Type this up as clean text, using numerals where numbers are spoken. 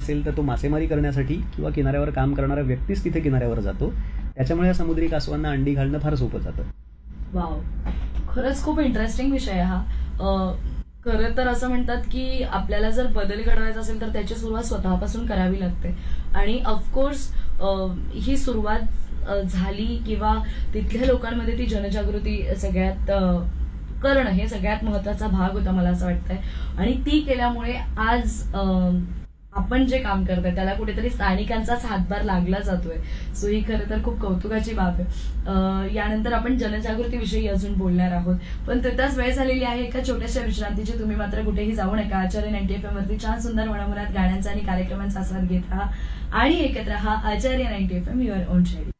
असेल तर तो मासेमारी करण्यासाठी किंवा किनाऱ्यावर काम करणारा व्यक्तीच तिथे किनाऱ्यावर जातो. त्याच्यामुळे या समुद्री कासवांना अंडी घालणं फार सोपं जातं. वाव, खरंच खूप इंटरेस्टिंग विषय आहे हा. खरं तर असं म्हणतात की आपल्याला जर बदल घडवायचा असेल तर त्याची सुरुवात स्वतःपासून करावी लागते. आणि ऑफकोर्स ही सुरुवात झाली किंवा तिथल्या लोकांमध्ये ती जनजागृती सगळ्यात करणं हे सगळ्यात महत्वाचा भाग होता मला असं वाटतंय. आणि ती केल्यामुळे आज आपण जे काम करतोय त्याला कुठेतरी स्थानिकांचाच हातभार लागला जातोय. सो ही खरं तर खूप कौतुकाची बाब आहे. यानंतर आपण जनजागृतीविषयी अजून बोलणार आहोत, पण तिथंच वेळ झालेली आहे एका छोट्याशा विश्रांतीची. तुम्ही मात्र कुठेही जाऊ नका. आचार्य 90 FM वरती छान सुंदर मनमुराद गाण्यांचा आणि कार्यक्रमांचा आस्वाद घेत राहा आणि ऐकत राहा आचार्य 90 FM, युअर ओन शेअर.